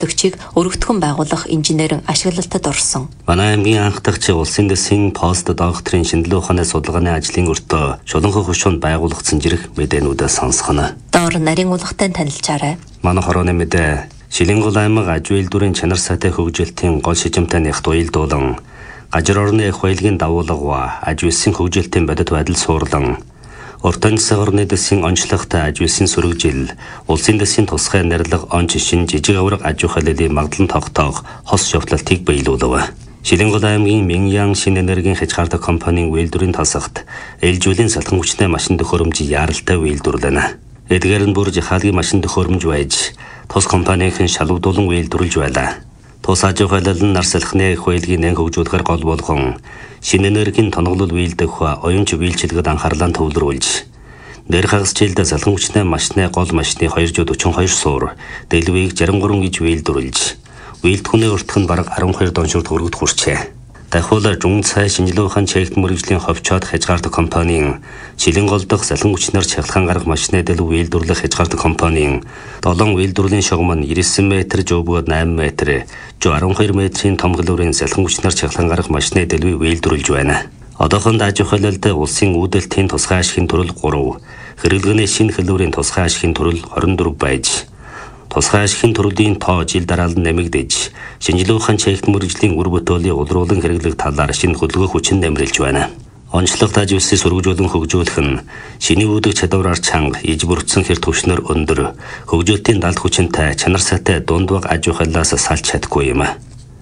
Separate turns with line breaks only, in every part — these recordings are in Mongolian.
төгчийг өргөдгөн байгуулах инженерийн ашиглалтад орсон.
Манай аймгийн анх дахь улсын дэсийн пост доктрийн шинжилгээ ухааны судалгааны ажлын өртөө шуланхан хөшөөнд байгуулагдсан зэрэг мэдээнүүдээ сонсгоно.
Доор нарийн улгатай танилцаарай.
Манай хорооны мэдээ Шилэнгол аймаг аж үйлдвэрийн чанар сайтай хөгжилтийн гол шижимтэй нэгт уялдуулан гажир орны их баялагын дагуулга аж үйлсийн хөгжилтийн бодит байдал суурлан урт ангийн орны дэсийн онцлогтой аж үйлсийн сүрэгжил улсын дэсийн тусгай нэрлэг онц шин жижиг авраг аж ахуйлын магадлан тогтоох хос шавтлалтыг биелүүлв. Шилэнгол аймгийн Миньян шинэ энергийн хязгаартай компанийн үйлдвэрийн тасагт ээлжүүлэн салхан хүчтэй машин төхөөрөмж яаралтай үйлдвэрлэнэ. Эдгээр нь бүр жихаалгийн машин төхөөрөмж байж тус компанийн шалгуудуулан үйлдвэрлэж байлаа. Тус аж ахуйлал нь нар салхины их баялагын нэн хөгжүүлэхээр гол болгон шинэ энергийн тоноглол биелдэх оюунч биелчилгэд анхаарлаа төвлөрүүлж нэр хагасчилдэ салхан хүчтэй машины гол машины 242 суур дэлвийг 63 гэж биелдвэрлэж үйлдвэрний уртх нь бараг 12 доншорт өргөдөх хүрчээ. Дахиула Жун цай шинжилгээ ухаан чигт мөрөгжлийн ховчоод хязгаартай компанийн Шилэнгол дахь салхан хүчнээр чахалгаан гарах машины дэлв үйлдвэрлэх хязгаартай компанийн 7 үйлдвэрлэлийн шугам нь 99 м жөөбөгөөд 8 м, жоо 12 м-ийн том хөлөөрийн салхан хүчнээр чахалгаан гарах машины дэлвийг үйлдвэрлэж байна. Одоохонд аж ахуйлалд улсын үүдэлтийн тусгай ашигын төрөл 3, хэрэглэгээний шинэ хөлөөрийн тусгай ашигын төрөл 24 байж тусгай ашигын төрлийн тоо жил дараалан нэмэгдэж, шинжилгээ ухаан чигт мөрөгжлийн үр бүтээлийн улруулан хэрэглэх талаар шинэ хөдөлгөөн хүчин нэмрэлж байна. Онцлог аж үйлсийг сургуулиулан хөгжүүлэх нь шиний үүдэх чадвараар чанга, иж бүрдсэн хэр түвшнэр өндөр, хөгжүүлтийн далд хүчинтэй, чанар сайтай дундваг аж ахуйлаас салж чадахгүй юм.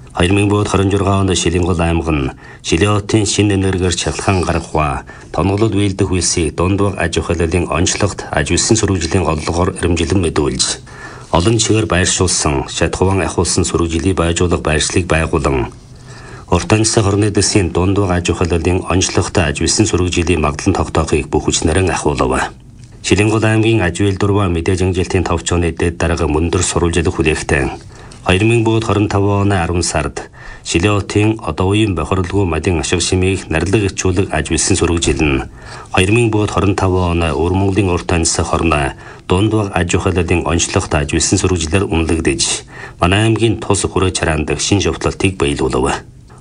2026 онд Шилэнгол аймаг нь Шилэотын шинэ энергиэр чахалгаан гаргах тоноглол биелдэх үйлсийг дундваг аж ахуйлалын онцлогт аж үйлсийн сургуулийн голлогоор ирэмжилэн мэдүүлж олон чигээр байршуулсан, шатхуван ахуулсан сүрэгжилийг байжуулах байршлыг байгуулан урт ангийн орны дэсийн дундваг аж ахуйлалын онцлогтой аж үйлсийн сүрэгжилийг магадлан тогтоохыг бүх хүчнэрэн ахуулав. Шилэнгол аймгийн аж үйлдвэр мэдээж ангилтын товчооны дэд дарга мөндөр сурвалжлах хүлээгтэй 2025 оны 10 сард Шилэотын одоо үеийн бохирлгүй мадын ашиг шимийг нарилга ичүүлэг аж үйлсийн сүрэгжил нь 2025 оны Өвөр Монголын урт ангийн хорны дундваг аж ахуйлалын онцлогт аж үйлсийн сүрэгжилээр үнэлэгдэж манай аймгийн тус хүрээ чараанд шинэ шавтлалтыг биелүүлв.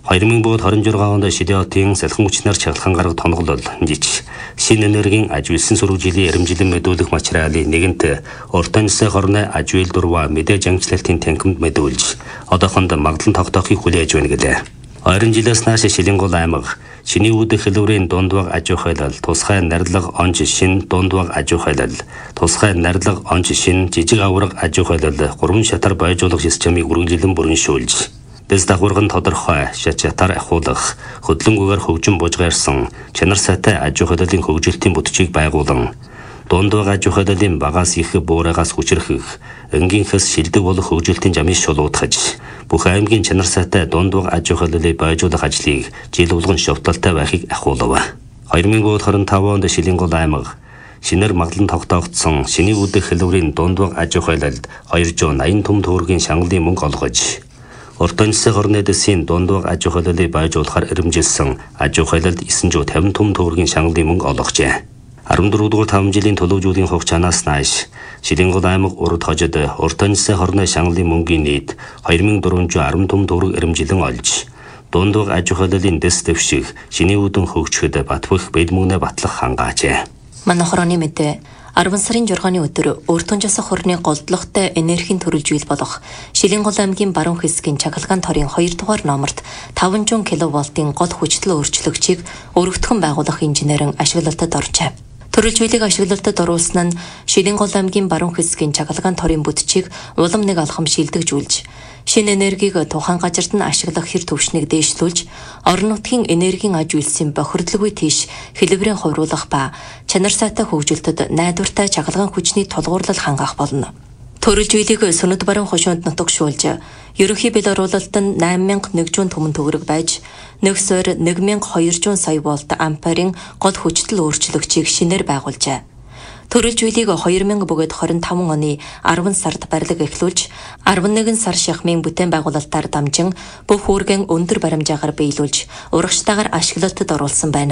2026 онд Шилэотын салхан хүчнээр чахалгаан гарах тоноглол жиж шинэ энергийн аж үйлсийн сүрэгжилийн ирэмжилэн мэдүүлэх материалын нэгэнт урт ангийн хорны аж үйлдвэр мэдээж ангилалтын танхимд мэдүүлж одоохонд магадлан тогтоохыг хүлээж байна гэлээ. 20 жилээс нааш Шилэнгол аймаг шиний үүдэх хөлөөрийн дундваг аж ахуйлал, тусгай нарилга онц шин дундваг аж ахуйлал, тусгай нарилга онц шин жижиг авраг аж ахуйлал 3 шатар байжуулах системийг үргэлжлэн бүрэншүүлж дэс дагварган тодорхой шатар ахуулах, хөдлөнгөөр хөгжин бужгаарсан чанар сайтай аж ахуйлалын хөгжилтийн бүтцийг байгуулан дундваг аж ахуйлалын багаас их буураагаас хүчрхэх, энгийнхээс шилдэг болох хөгжилтийн жамыг шулуутгаж, бүх аймгийн чанар сайтай дундваг аж ахуйлалыг байжуулах ажлыг жил болгон шавталтай байхыг ахуулав. 2025 онд Шилэнгол аймаг шинээр магадлан тогтоогдсон шиний үүдэх хөлөөрийн дундваг аж ахуйлалд 280 том төгрөгийн шангалын мөнгө олгож урт ангийн орны дэсийн дундваг аж ахуйлалыг байжуулахаар ирэмжилсэн аж ахуйлалд 950 том төгрөгийн шангалын мөнгө олгожээ. 14 дугаар 5 жилийн төлөвлөжүүдийн хугацаанаас нааш Шилэнгол аймаг урд хожид урт ангийн хорны шангалын мөнгийн нийт 2410 том төгрөг ирэмжилэн олж дундваг аж ахуйлалын дэс дэвших шиний үүдэн хөгжөхөд батбөх бэлд мөнгнээ батлах хангаажээ.
Манай хорооны мэдээ 10 сарын 6-ны өдөр Өртөнжос хорны голдлогтой энергийн төрөлжүүл болох Шилэнгол аймгийн баруун хэсгийн Чахалгаан торын 2 дугаар номерт 500 кВт-ийн гол хүчтэй өөрчлөгчийг өргөдгөн байгуулах инженерийн ашиглалтад оржээ. Төрөлжүүлийг ашиглалтад оруулсан нь Шилэнгол аймгийн баруун хэсгийн Чахалгаан торын бүтчийг улам нэг алхам шилдэгжүүлж, шинэ энергийг тухайн газарт нь ашиглах хэр төвшнийг дээшлүүлж, орон нутгийн энергийн аж үйлсийн бохирдлгүй тийш хэлбэрийн хувируулах ба чанар сайтай хөгжилтөд найдвартай чахалгаан хүчний тулгуурлал хангах болно. Төрөлжүүлийг Сүнэт баруун хошуунд нутагшуулж, ерөнхий бэл оруулалт нь 8100 төмөн төгрөг байж, нэг суур 1200 сая вольт амперийн гол хүчтэй өөрчлөгчийг шинээр байгуулжээ. Төрөлжүүлийг 2000 бөгөөд 25 оны 10 сард барилга эхлүүлж, 11 сар шахмын бүтээн байгуулалтаар дамжин бүх үүргэн өндөр баримжаагаар биелүүлж, урагштайгаар ашиглалтад оруулсан байна.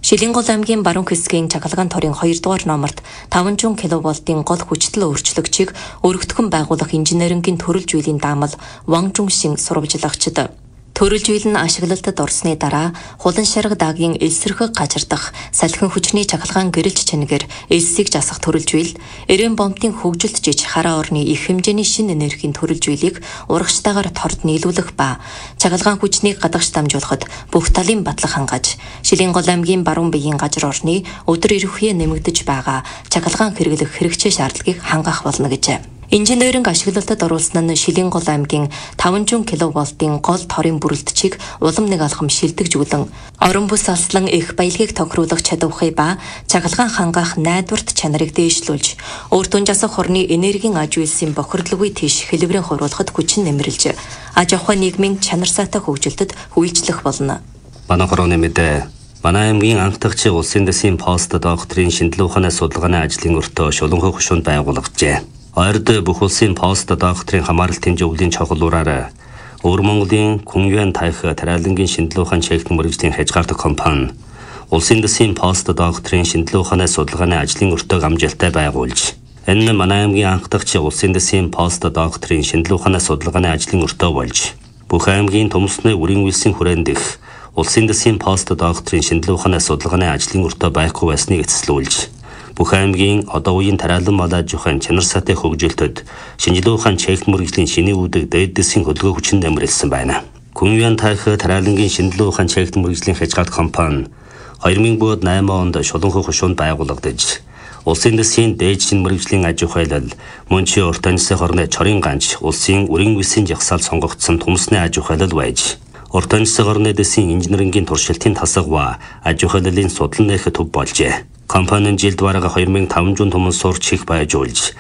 Шилэнгол аймгийн баруун хэсгийн Чахалгаан торын 2 дугаар номерт 500 кВт-ийн гол хүчтэй өөрчлөгчийг өргөдгөн байгуулах инженерингийн төрөл зүйлийн даамал Ван Жуншин сурвалжлагчид. Төрөл зүйл нь ашиглалтад орсны дараа хулан шарга даагийн элсэрхэг гажирдах салхин хүчний Чахалгаан гэрэлж чангаар элсийг засах төрөл зүйл, эрээн бомбын хөгжилт жиж хараа орны их хэмжээний шинэ энергийн төрөл зүйлийг урагчтайгаар торд нийлүүлэх ба Чахалгаан хүчнийг гадагш дамжуулахад бүх талын батлах хангаж, Шилэнгол аймгийн баруун биеийн газар орны өдөр ирүүхий нэмэгдэж байгаа Чахалгаан хэрэглэх хэрэгцээ шаардлагыг хангах болно гэж. Инженеринг ашиглалтад оруулсан нь Шилэнгол аймгийн 500 кВт-ийн гол торын бүрэлдэхийг улам нэг алхам шилдэгжүүлэн орон бүс алслан их баялагийг тохируулах чадвархай ба Чахалгаан хангах найдварт чанарыг дээшлүүлж, өөр тунжасах хорны энергийн аж үйлсийн бохирдолгүй тийш хэлбэрийн хоруулахад хүчин нэмэрлэж, аж ахуй нийгмийн чанар сайтай хөгжилтөд үйлчлэх болно.
Манай хорооны мэдээ Манай аймгийн анх дахь улсын дэсийн пост докторийн шинжилгээ ухааны судалгааны ажлын өртөө шулуунхай хөшөөнд байгуулагджээ. Ойрд бүх улсын пост докторийн хамааралтын зөвлөлийн чухлуураар Өвөр Монголын Күнюан Тайх тариалангийн шинжилгээ ухааны чиглэл мэргэжлийн хязгаартай компани улсын дэсийн пост докторийн шинжилгээ ухааны судалгааны ажлын өртөөг амжилттай байгуулж, энэ манай аймгийн анх дахь улсын дэсийн пост докторийн шинжилгээ ухааны судалгааны ажлын өртөө болж, бүх аймгийн төмөсний үрийн үйлсийн хүрээнд их улсын дэсийн пост докторийн шинжилгээ ухааны судалгааны ажлын өртөө байхгүй байсныг эцэслүүлж, бүх аймгийн одоо үеийн тариалан малаж ухаан чанар сайтай хөгжилтөд шинжилгээ ухааны чиглэл мэргэжлийн шинэ үүдэг дээд дэсийн хөдөлгөөн хүчин нэмрэлсэн байна. Күнюан Тайх тариалангийн шинжилгээ ухааны чиглэл мэргэжлийн хязгаарт компани 2008 онд шулуунхай хөшөөнд байгуулагдаж, улсын дэсийн дээд шинэ мэргэжлийн аж ахуйлал, мөн ч урт анисны хорны чорын ганч улсын үрийн үйлсийн жагсаал сонгогдсон төмсний аж ахуйлал байж, урт анисны хорны дэсийн инженерингийн туршилтын тасагва аж ахуйлалын судлан нэх төв болжээ. Компанийн жилд бараг 2500 түмэн сурч их байжуулж,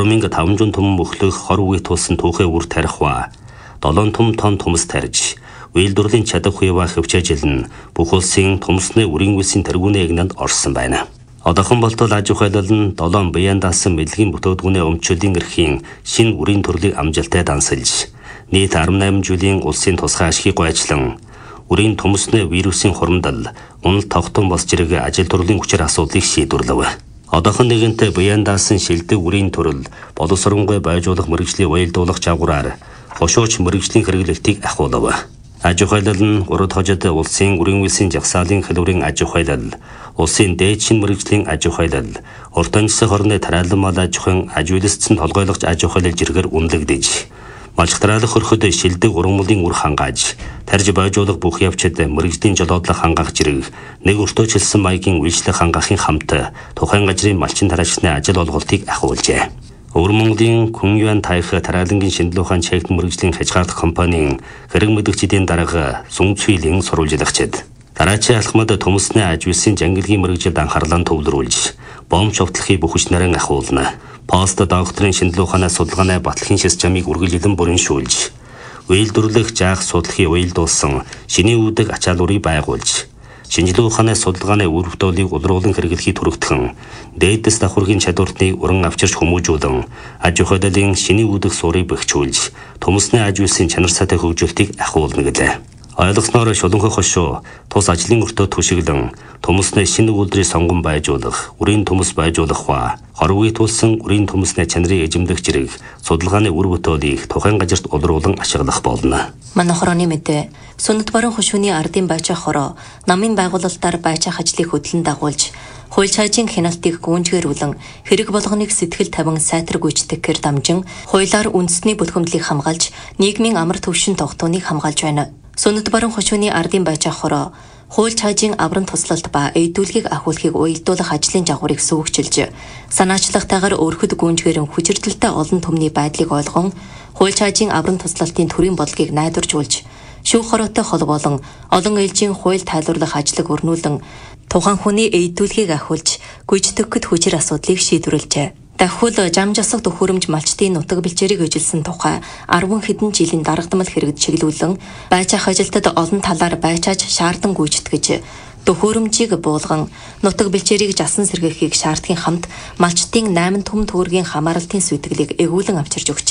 3500 түмэн мөхлөх хор үе тулсан түүхээ үр тарих ба 7 тонн төмс тарьж, үйлдвэрлэлийн чадвархүй ба хөвчөжилн бүх улсын төмсний үрийн үйлсийн тэргүүний эгнэнд орсон байна. Одоохон болтол аж ахуйлал нь 7 бян даасан мэдлэгийн бүтээдгүүний өмчлөлийн эрхийн шинэ үрийн төрлийг амжилттай дансалж, нийт 18 жилийн улсын тусгай ашгийг гойчлан, үрийн төмсний вирусын хурамдал, унал тогтон бос зэрэг ажил төрлийн хүчээр асуудлыг шийдвэрлэв. Одоохон нэгэнтээ бян даасан шилдэг үрийн төрөл боловсронгуй байжуулах мэргэжлийн уялдуулах жагвараар хошууч мэргэжлийн хэрэглэлтийг ахиулав. Аж ахуйлал нь урд хожид улсын үрийн үйлсийн жагсаалын хэлбэрийн аж ахуйлал, улсын дээд шин мэргэжлийн аж ахуйлал, урт анисны хорны тариалан мал аж ахуйн аж үйлсцэн толгойлогч аж ахуйлал жиргээр үнэлэгдэж, малчтраалах хөрөхөд шилдэг ургамлын үр хангааж, тарж байжуулах бүх явцад мэргэжлийн жолоодлого хангах зэрэг нэг өртөөчлсөн маягийн үйлчлэг хангахын хамт тухайн газрын малчин тараачны ажил олголтыг ахиулжээ. Өвөр Монголын Күнюан Тайх тариалангийн шинжилгээ ухааны чиглэл мэргэжлийн хязгаарт компанийн хэрэг мэдгчдийн дарга Сүн Цүйлэн сурвалжлагчид дараачийн алхмад төмсний аж үйлсийн жангилгийн мэргэжилд анхаарлаа төвлөрүүлж, бомб шовтлохыг бүх хүч нарийн ахиулна. Пост докторийн шинжилгээ ухааны судалгааны батлагын системийг үргэлжлэн бүрэншүүлж, үйлдвэрлэх жаах судлахыг уялдуулсан шинэ үүдэг ачааллуудыг байгуулж, шинжилгээ ухааны судалгааны үр бүтээлийг улруулан хэрэглэхийг түрэгдхэн, дээдэс давхаргийн чадвартыг уран авчирч хүмүүжүүлэн, аж ахуйлалын шинэ үүдэг суурийг бэхжүүлж, төмсний аж үйлсийн чанар сайтай хөгжилтийг ахиулна гэлээ. Ойлгосноор шулуунхай хошуу тус ажлын өртөө түшиглэн, төмсний шинэ үйлдвэрийг сонгон байжуулах, үрийн төмс байжуулах ба хорвыг тулсан үрийн төмсний чанарыг эзэмдэх зэрэг судалгааны үр бүтээлийг тухайн газарт улруулан ашиглах болно.
Манай хорооны мэдээ Сүнэт баруун хошууны ардын байчаа хороо намын байгуулалтаар байчаах ажлыг хөтлөн дагуулж, хууль цаажийн хяналтыг гүйцэтгүүлэн хэрэг болгоныг сэтгэл тавин сайтар гүйцэтгэхээр дамжин хуулиар үндэсний бүлхэмдлийг хамгаалж, нийгмийн амар төвшин тогтооныг хамгаалж байна. Сүнэт баруун хошууны ардын байчаа хороо хууль цаажийн аврам туслалт ба эйдүүлгийг ахиулахыг уялдуулах ажлын жагварыг сүүгчилж, санаачлагтайгаар өөрөхөд гүйцгээрэн хүчирдэлтэй олон түмний байдлыг ойлгон, хууль цаажийн аврам туслалтын төрийн бодлогыг найдваржуулж, шүүх хороотой хол болон олон ээлжийн хууль тайлбарлах ажлыг өрнүүлэн, тухайн хүний эйдүүлгийг ахиулж, гүйцэтгэхэд хүчир асуудлыг шийдвэрлэжээ. Дахиуд жам жасах төхөөрөмж малчтын нутаг бэлчээрийг эжилсэн тухай 10 хэдэн жилийн дарагдмал хэрэгд чиглүүлэн, байцаах ажилтад олон талаар байцааж шаардсан гүйцэтгэж, төхөөрөмжийг буулган, нутаг бэлчээрийг жасан сэргээхийг шаардхийн хамт малчтын 8 түмэн төгрөгийн хамааралтын сүйтгэлийг эгүүлэн авчирч өгчээ.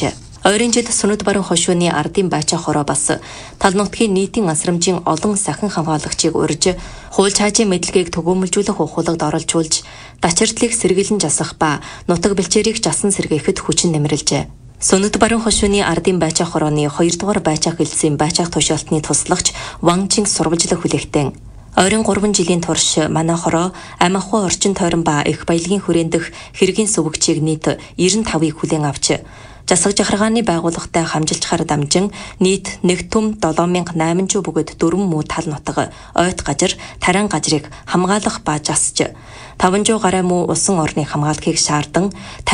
Ойрын жид Сүнэт баруун хошууны ардын байчаа хороо бас тал нутгийн нийтийн асрамжийн олон сахин хамгаалагчийг урьж, хууль цаажийн мэдлэгийг түгээмэлжүүлэх ухуулгад оролцуулж, дачирдлыг сэргийлэн жасах ба нутаг бэлчээрийг жасан сэргээхэд хүчин нэмэрлэжээ. Сүнэт баруун хошууны ардын байчаа хорооны 2 дугаар байчаа хэлтсийн байчаа тушаалтны туслагч Ванжин сурвалжлах хүлээгтэн ойрын 3 жилийн турш манай хороо Амахуй орчин тойрон ба их баялагын хүрээн дэх хэргийн сүвгчийг нийт 95-ыг хүлээн авч засаг жахаргааны байгууллагатай хамжилчаар дамжин нийт нэг түм 7800 бөгөөд 4 муу тал нутаг, ойт гажир, таран гажрыг хамгаалах ба жасж 500 гаруй муу усан орны хамгаалахыг шаардсан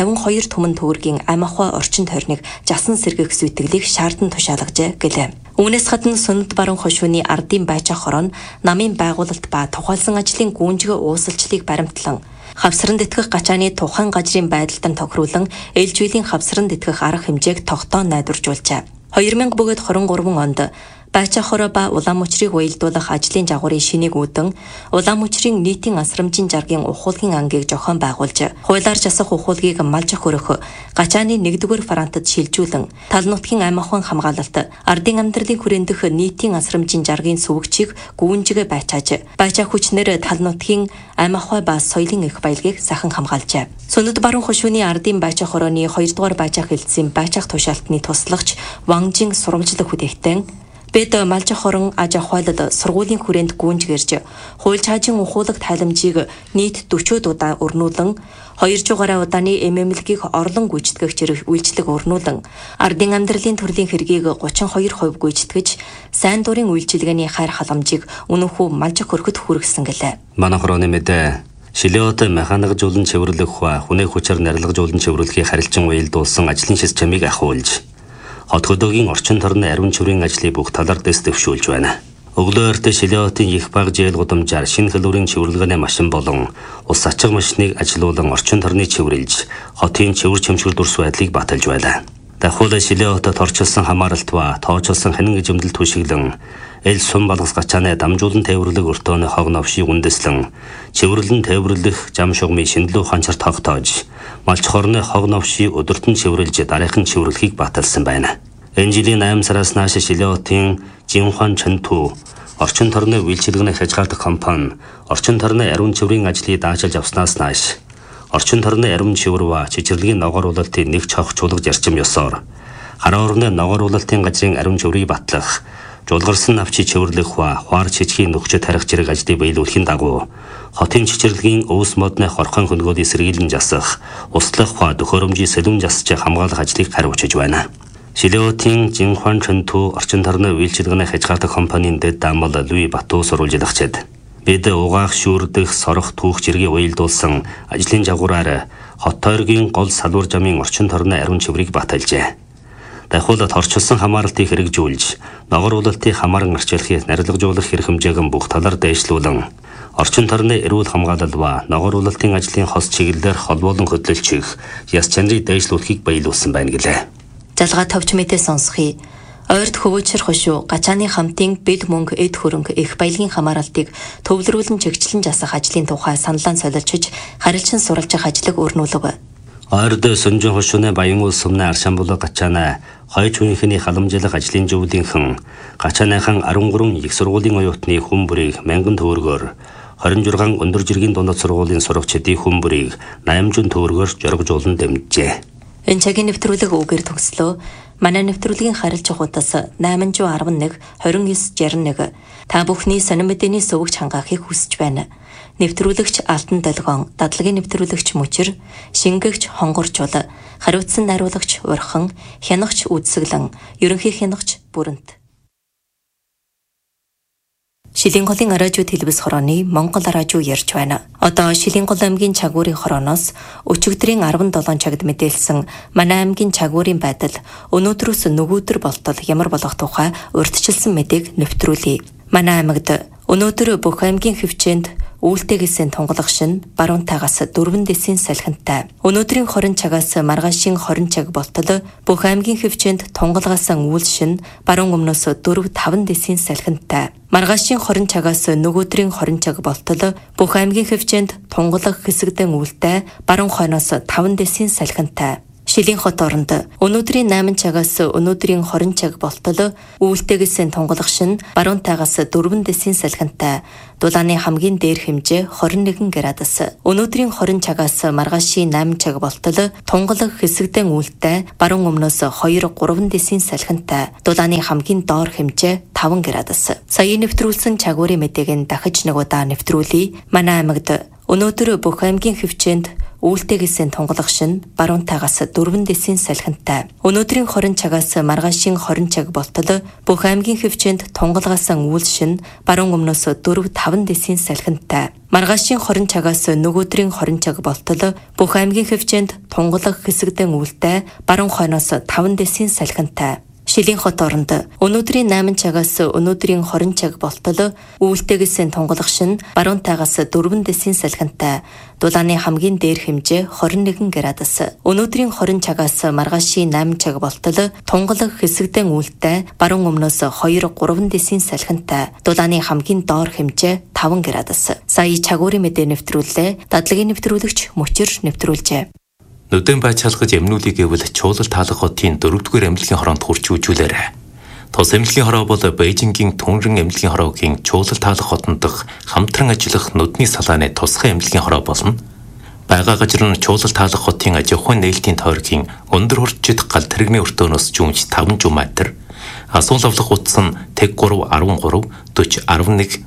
52 түмэн төгрөгийн Амахуй орчин тойрныг жасан сэргээх зүйтэглийг шаардсан тушаалагжээ гэлээ. Үүнээс гадна Сүнэт баруун хошууны ардын байчаа хороо намын байгуулалт ба тухайлсан ажлын гүнжгэ уусалчлыг баримтлан хавсран дэтгэх гачааны тухайн гажрын байдалд тохируулан ээлжүүлийн хавсран дэтгэх арга хэмжээг тогтоо найдваржуулжээ. 2000 бөгөөд 23 онд байчаа хороо ба улаан мөчрийг уялдуулах ажлын жагуурын шинийг үүдэн улаан мөчрийн нийтийн асрамжийн жаргын ухуулгын ангийг зохион байгуулж, хуулиар жасах ухуулгийг малж хөрөх гачааны 1-р фронтод шилжүүлэн тал нутгийн Амахуйн хамгаалалт ардын амьдралын хүрээндх нийтийн асрамжийн жаргын сүвгчийг гүүнжгэ байчааж, байчаа хүчнэр тал нутгийн Амахуй ба соёлын их баялагийг сахин хамгаалжээ. Сүнэт баруун хошууны ардын байчаа хорооны 2 дугаар байчаа хэлтсийн байчаа тушаалтны туслагч Ванжин сурвалжлах хүлээгтэн Бэд малж хорон аж ахуйлад сургуулийн хүрээнд гүнжгэрж, хууль цаажийн ухуулаг тайламжийг нийт 40 удаа өрнүүлэн, 200 гаруй удааны эмэмлэгийг орлон гүйцэтгэгч үйлчлэг өрнүүлэн, ардын амьдралын төрлийн хэргийг 32% гүйцэтгэж, сайн дурын үйлчилгээний хайр халамжийг үнэнхүү малж хөрөхөд хүргэсэн гэлээ.
Манай хорооны мэдээ Шилиот механикжуулан цэвэрлэх ба хүнээ хүчээр нарилгажуулан цэвэрлэхийг харилцан уялдуулсан ажлын системийг ахиулж, хот хөдөөгийн орчин тойрны ариун чиврийн ажлыг бүх талаар дэвшүүлж байна. Өглөө эртээ Шилиотын их баг жээл гудамжаар шинэ хэлбэрийн цэвэрлэгээний машин болон ус ачиг машиныг ажилуулан орчин тойрны цэвэрлж, хотын цэвэр чимшгэр дүрс байдлыг баталж байлаа. Дахиад Шилиотод орчилсан хамааралт ба тоочилсан хянан гижимдэл түшиглэн эл сум балгас гачааны дамжуулан тээвэрлэх өртөөний хог новшийг үндэслэн цэвэрлэн тээвэрлэх зам шугмын шинэлүү ханчар тогтоож малч хорны хог новшийг өдөртөн цэвэрлж дараахан цэвэрлэхийг баталсан байна. Энэ жилийн 8 сараас нааш Шилиотын Жинхуан Чэнтүү орчин тойрны үйлчилгээний хязгаарлах компани орчин тойрны ариун цэврийн ажлыг даачилж авснаас нааш орчин тойрны ариун цэвэр ба чичирлэгийн ногооруулалтын нэг цогц чуулга зарчим ёсоор хараа орны ногооруулалтын газрын ариун цэврийг батлах, жуулгарсан навчийг цэвэрлэх ба хуар чичгийн нөхцөд тарих зэрэг ажлыг биелүүлэхийн дагуу хотын чичирлэгийн өвс модны хорхон хөнгөөдийг сэргийлэн жасах, услах ба төхөөрөмжийг сэлүүн жасж хамгаалах ажлыг хариуцж байна. Шилиотын Жинхуан Чэнтүү орчин тойрны үйлчилгээний хязгаарлах компанийн дэд даамал Луи Бату сурвалжлагчид бид угаах шүүрдэх сорох түүх зэргийг уялдуулсан ажлын жагуураар хот тойргийн гол салуур жамын орчин тойрны ариун цэврийг баталжээ. Дахиад орчилсан хамааралтыг хэрэгжүүлж, ногооруулалтыг хамааран арчилахыг нарилгажуулах хэрэг хэмжээг бүх талаар дэвшлүүлэн, орчин тойрны эрүүл хамгаалал ба ногооруулалтын ажлын хос чиглэлээр холбоолон хөдөлгөж, яс чанарыг дэвшлүүлэхийг баялуулсан байна гэлээ.
Залгаа товч мэдээ сонсхий. Ойрд хөвөөчр хошуу гачааны хамтын бэл мөнгө эд хөрөнгө их баялагын хамааралтыг төвлөрүүлэн чигчлэн жасах ажлын тухай саналаа солилцож харилцан суралцах ажлыг өрнүүлв.
Ойрд Сүнжин хошууны баян улс сумны аршамбул гачаана хойч үеийнхний халамжлах ажлын зөвлөнхөн гачааныхан 13 их сургуулийн оюутны хүн бүрийг 1000 төгрөгөөр 26 өндөр жиргийн дундад сургуулийн сурагчдын хүн бүрийг 800 төгрөгөөр жоргожуулан дэмжжээ.
Энэ цагийн нэвтрүүлэг үгээр төгслөө. Манай нэвтрүүлгийн харилцах хуудас 811 2961. Та бүхний сонин мэдээний сувгч хангаахыг хүсэж байна. Нэвтрүүлэгч Алтан Долгон, дадлагын нэвтрүүлэгч Мөчр, шингэгч Хонгорчул, хариуцсан найруулагч Урхан, хянагч Үдсэглэн, ерөнхий хянагч Бүрэнт. Шилинголын радио телевиз хорооны Монгол радио ярьж байна. Одоо Шилингол аймгийн Чагуурын хорооноос өчигдрийн 17 цагт мэдээлсэн манай аймгийн Чагуурын байдал өнөөдрөөс нөгөөдөр болтол ямар болох тухай урьдчилсан мэдээг нэвтрүүлье. Манай аймагт өнөөдөр бүх аймгийн хөвчөнд Үйлтэйгсэн тунгалах шин баруун тагаас 4 дэсийн салхинтай. Өнөөдрийн 20 цагаас маргаашийн 20 цаг болтол бүх аймгийн хөвчөнд тунгалгаасан үйл шин баруун өмнөөс 4-5 дэсийн салхинтай. Маргаашийн 20 цагаас нөгөөдрийн 20 цаг болтол бүх аймгийн хөвчөнд тунгалах хэсэгдэн үйлтэй баруун хойноос 5 дэсийн салхинтай. Шилийн хот оронд өнөөдрийн 8 цагаас өнөөдрийн 20 цаг болтол үүлтэйгээс тунгалах шин баруун тагаас 4 дэсийн салхинтай дулааны хамгийн дээр хэмжээ 21 градус. Өнөөдрийн 20 цагаас маргаашийн 8 цаг болтол тунгалах хэсэгдэн үүлтэй баруун өмнөөс 2-3 дэсийн салхинтай дулааны хамгийн доор хэмжээ 5 градус. Сая нэвтрүүлсэн чагуурын мэдээг нь дахиж нэг удаа нэвтрүүлье. Манай аймагт өнөөдөр бүх аймгийн хэмжээнд үүлтэйгээс тунгалах шин баруун тагаас 4 дэсийн салхинтай. Өнөөдрийн 20 цагаас маргаашийн 20 цаг болтол бүх аймгийн хэмжээнд тунгалгаасан үйл шин баруун өмнөөс 4-5 дэсийн салхинтай. Маргаашийн 20 цагаас нөгөөдрийн 20 цаг болтол бүх аймгийн хэмжээнд тунгалах хэсэгдэн үүлтэй баруун хойноос 5 дэсийн салхинтай. Шилийн хот оронд өнөөдрийн 8 цагаас өнөөдрийн 20 цаг болтол үүлтэйгээс тунгалах шин баруун тагаас 4 дэсийн салхинтай дулааны хамгийн дээр хэмжээ 21 градус. Өнөөдрийн 20 цагаас маргаашийн 8 цаг болтол тунгалах хэсэгдэн үүлтэй баруун өмнөөс 2-3 дэсийн салхинтай дулааны хамгийн доор хэмжээ 5 градус. Сая чагуурын мэдээ нэвтрүүллээ. Дадлагын нэвтрүүлэгч Мөчир нэвтрүүлжээ.
Нүдэн байж халахж эмнүүлийг гэвэл чуулал таалах хотын 4-р эмнэлгийн хороонд хурж үжүүлээрэ. Тус эмнэлгийн хороо бол Бээжингийн Түнрэн эмнэлгийн хороогийн чуулал таалах хотон дох хамтран ажиллах нүдний салааны тусгай эмнэлгийн хороо болно. Бага газар нь чуулал таалах хотын аж ахуйн нээлтийн тойргийн өндөр хурцчид гал тэрэгний өртөөнөөс жумж 5 метр, асуун лавлах утас нь тэг 3 13 40 11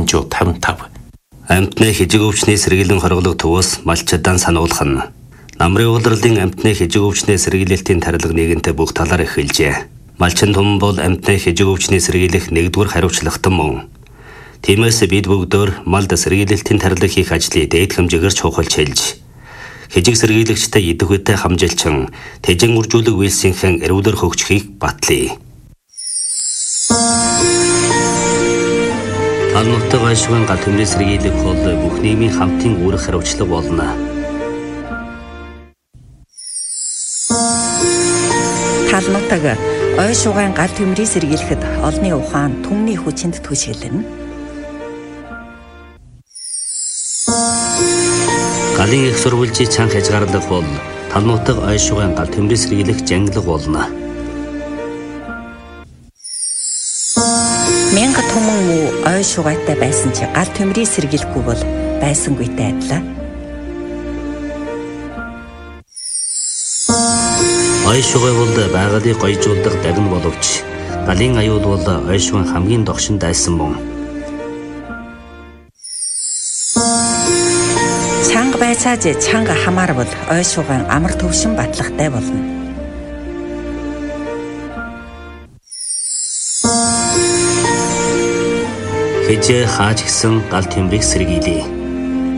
855.
Амьтны хижиг өвчний сэргийлэн хорголог төвөөс малчдaan сануулах нь намрын улирлын амьтны хижиг өвчний сэргийлэлтийн тарилга нэгэнтээ бүх талаар эхэлжээ. Малчин том бол амьтны хижиг өвчний сэргийлэх нэгдүгээр хариуцлагатан мөн. Тиймээс бид бүгдөө малд сэргийлэлтийн тарилга хийх ажлыг дээд хэмжээгээр чухалж хэлж, хижиг сэргийлэгчтэй идэх үедээ хамжилчин тэжин үржүүлэг үйлсийнхэн эрүүлэр хөгжихийг батлая. Тал нутаг айшгын гал төмрийн сэргийлэх бол бүх нийгмийн хамтын үүрэг хариуцлага болно.
Тал нутаг ой шугайн гал төмрийг сэргийлэхэд олны ухаан түмний хүчинд түшиглэнэ.
Галын их сурвалжийн чанга хязгаарлах бол тал нутаг ой шугайн гал төмрийг сэргийлэх жанглаг болно.
Мянга түмэн муу ой шугайтай байсан ч гал төмрийг сэргийлэхгүй бол байсангүйтэй адилаа.
Ой шугай бол байгалыг гоёжуулдаг дагна боловч галын аюул бол ой шугайн хамгийн догшин дайсан мөн.
Чанга байцааж чанга хамаарвал ой шугайн амар төвшин батлагтай болно.
Хижээ хааж гисэн гал төмрийг сэргийлье.